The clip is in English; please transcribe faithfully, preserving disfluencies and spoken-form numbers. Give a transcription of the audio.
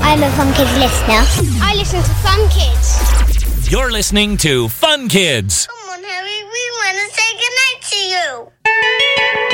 I'm a Fun Kids listener. I listen to Fun Kids. You're listening to Fun Kids. Come on, Harry, we want to say goodnight to you.